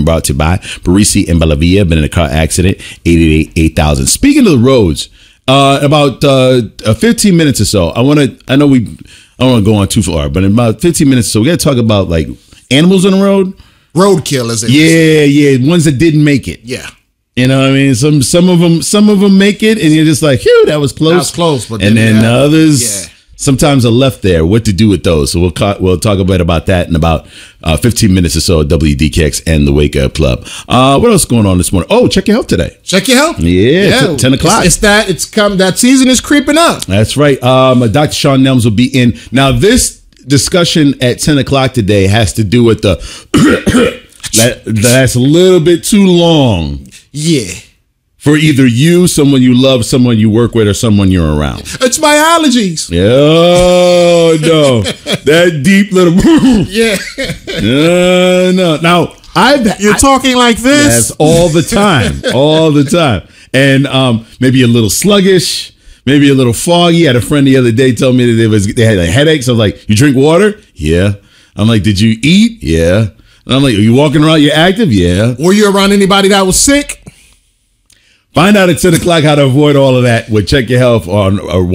brought to you by Parisi and Bellavia. Been in a car accident, 888-8000. Speaking of the roads, about 15 minutes or so, I don't want to go on too far, but in about 15 minutes or so, we got to talk about like animals on the road. Roadkill, as it Yeah, ones that didn't make it. Yeah. You know what I mean? Some of them make it, and you're just like, phew, that was close. That was close, but then others sometimes are left there. What to do with those? So we'll talk a bit about that in about 15 minutes or so at WDKX and the Wake Up Club. What else is going on this morning? Oh, check your health today. Check your health. Yeah. 10 o'clock. That season is creeping up. That's right. Dr. Sean Nelms will be in. Now this discussion at 10 o'clock today has to do with the that's a little bit too long. Yeah. For either you, someone you love, someone you work with, or someone you're around. It's my allergies. Oh, no. That deep little... Yeah. No. Now, You're talking like this? Yes, all the time. All the time. And maybe a little sluggish, maybe a little foggy. I had a friend the other day tell me that they had a headache. So I was like, you drink water? Yeah. I'm like, did you eat? Yeah. And I'm like, are you walking around? You're active? Yeah. Were you around anybody that was sick? Find out at 10 o'clock how to avoid all of that with Check Your Health on